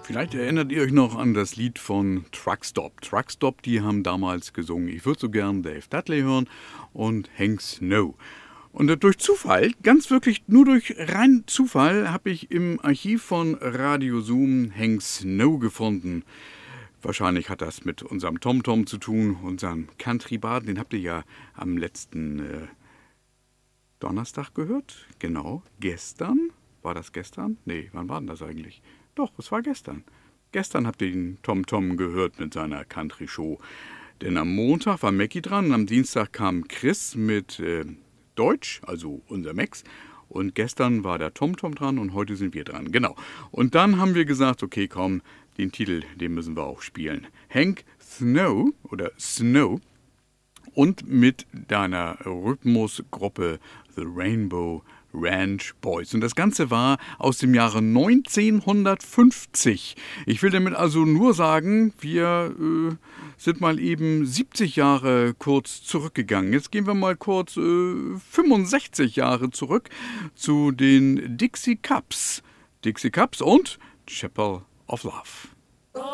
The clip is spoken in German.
Vielleicht erinnert ihr euch noch an das Lied von Truckstop. Truckstop, die haben damals gesungen, ich würde so gern Dave Dudley hören und Hank Snow. Und durch Zufall, ganz wirklich nur durch rein Zufall, habe ich im Archiv von Radio Zoom Hank Snow gefunden. Wahrscheinlich hat das mit unserem TomTom zu tun, unserem Country-Baden. Den habt ihr ja am letzten Donnerstag gehört. Genau, gestern. War das gestern? Nee, wann war denn das eigentlich? Doch, es war gestern. Gestern habt ihr den TomTom gehört mit seiner Country-Show. Denn am Montag war Mackie dran, am Dienstag kam Chris mit Deutsch, also unser Max. Und gestern war der TomTom dran und heute sind wir dran. Genau. Und dann haben wir gesagt, okay, komm, den Titel, den müssen wir auch spielen. Hank Snow oder Snow und mit deiner Rhythmusgruppe The Rainbow Ranch Boys. Und das Ganze war aus dem Jahre 1950. Ich will damit also nur sagen, wir sind mal eben 70 Jahre kurz zurückgegangen. Jetzt gehen wir mal kurz 65 Jahre zurück zu den Dixie Cups. Dixie Cups und Chapel of Love.